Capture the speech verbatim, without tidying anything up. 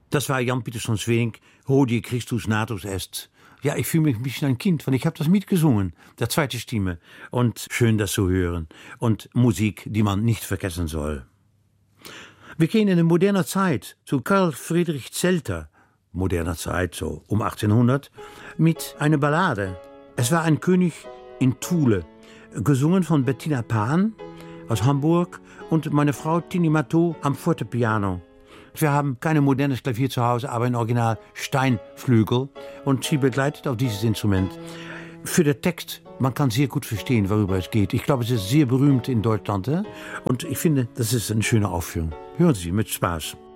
Das war Jan Pieterszoon Swink, Hodie Christus natus est. Ja, ich fühle mich ein bisschen ein Kind, weil ich habe das mitgesungen, der zweite Stimme. Und schön, das zu hören. Und Musik, die man nicht vergessen soll. Wir gehen in eine moderne Zeit zu Karl Friedrich Zelter, moderner Zeit, so um achtzehnhundert, mit einer Ballade. Es war ein König in Thule, gesungen von Bettina Pan aus Hamburg und meine Frau Tini Matteau am Fortepiano. Wir haben kein modernes Klavier zu Hause, aber ein Original Steinflügel und sie begleitet auf dieses Instrument. Für den Text, man kann sehr gut verstehen, worüber es geht. Ich glaube, es ist sehr berühmt in Deutschland. He? Und ich finde, das ist eine schöne Aufführung. Hören Sie mit Spaß.